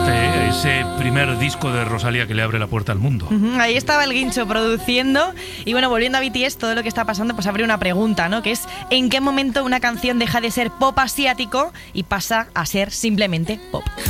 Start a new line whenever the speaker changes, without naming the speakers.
suerte, ese primer disco de Rosalía que le abre la puerta al mundo.
Ahí estaba el Guincho produciendo. Y bueno, volviendo a BTS, todo lo que está pasando, pues abre una pregunta, ¿no? Que es, ¿en qué momento una canción deja de ser pop asiático y pasa a ser simplemente pop?